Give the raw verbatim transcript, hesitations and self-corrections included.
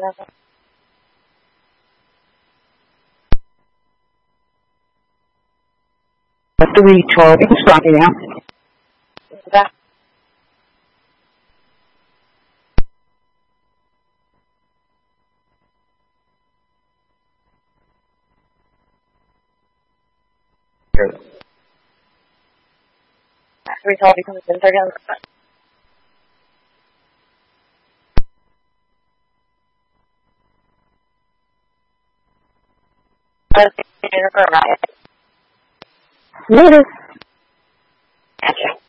three twelve. You can stop me now. That. three twelve becomes ten thirty on the front. Later. Gotcha.